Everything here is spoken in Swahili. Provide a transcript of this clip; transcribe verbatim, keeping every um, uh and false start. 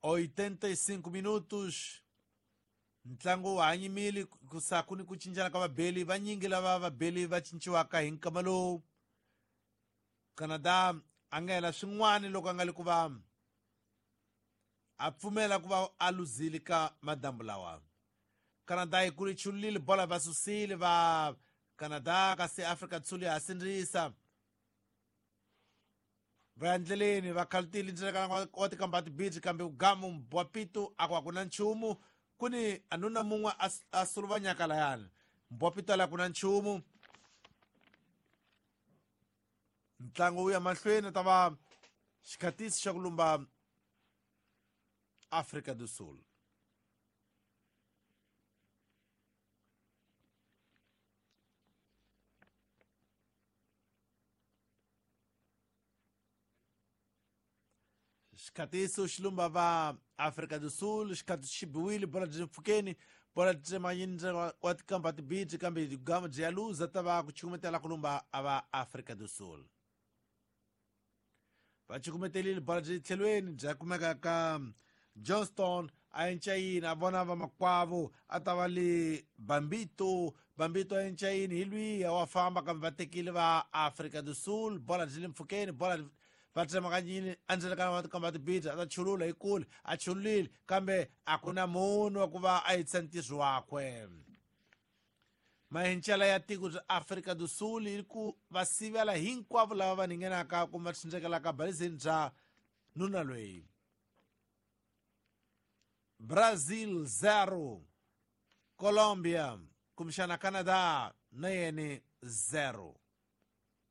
oitenta e cinco minutos. Ntlangu wa hanyimile kusakuni kuchinjana ka vabeli vanyingi lava vabeli va cinciwaka hi nkama lowu. Canada a nga hela swin'wana loko a nga le ku va a pfumela ku va a luzile ka madambu lawa. Canada yi kuli chulile bola va susile va Canada kasi Afrika Dzonga ya sindzisa. Va ya ndleleni va khalutile ndlela wa tikambati beach kambe ugamu Mbwapito a ku a ku na nchumu. Kuni anuna mun'we a suluvanyaka layani. Mbwapito la ku na nchumu. Ntlangu wu ya mahlweni ta va xikhatisi xa ku lumba Afrika do Sul. Xikhatisi xi lumba va Afrika do Sul, xikhatisi xi biwile bola byi pfukeni, bola byi manyini wa tikambati beach kambe gamu byi ya luza ta va ku cukumetela ku lumba a va Afrika do Sul. Va cukumetelile bola byi tlhelweni bya kumeka ka Johnston a encayini a vona va makwavo a ta va le Bambito. Bambito a encayini hi lwiya wa famba kambe va tekile va Afrika do Sul, bola byi le mpfukeni, bola va tsemakanyini andzele ka tikambati beach a ta chulula hi kule a chululile kambe a ku na munhu wa ku va a yitisa ntiso wakwe. Mahincela ya tiko bya Afrika do Sul yi ku va sivela hinkwavo lava va ningenaka kumbe va tshindzekelaka balizeni bya nuna loyi. Brazil zero, Colombia kumshana Canada na yene zero.